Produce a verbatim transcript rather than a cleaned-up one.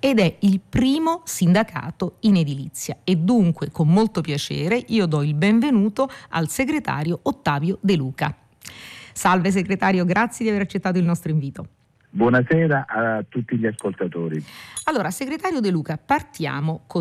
ed è il primo sindacato in edilizia. E dunque, con molto piacere, io do il benvenuto al segretario Ottavio De Luca. Salve segretario, grazie di aver accettato il nostro invito. Buonasera a tutti gli ascoltatori. Allora, segretario De Luca, partiamo così.